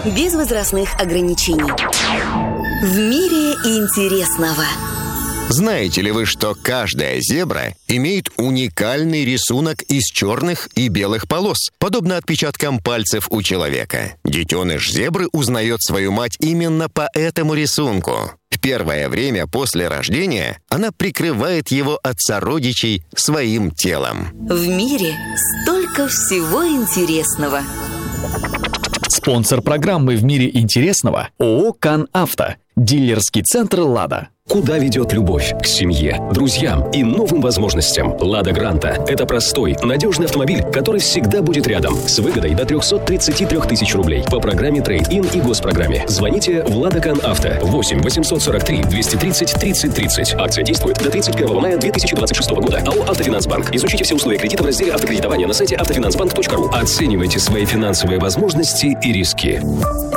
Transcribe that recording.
без возрастных ограничений. В мире интересного. Знаете ли вы, что каждая зебра имеет уникальный рисунок из черных и белых полос, подобно отпечаткам пальцев у человека? Детеныш зебры узнает свою мать именно по этому рисунку. В первое время после рождения она прикрывает его от сородичей своим телом. В мире столько всего интересного. Спонсор программы «В мире интересного» ООО «КанАвто». Дилерский центр «Лада». Куда ведет любовь? К семье, друзьям и новым возможностям. «Лада Гранта» — это простой, надежный автомобиль, который всегда будет рядом. С выгодой до 333 тысяч рублей. По программе «Трейд-ин» и госпрограмме. Звоните в «Лада КанАвто». 8 843 230 30 30. Акция действует до 31 мая 2026 года. АО «Автофинансбанк». Изучите все условия кредита в разделе «Автокредитование» на сайте автофинансбанк.ру. Оценивайте свои финансовые возможности и риски.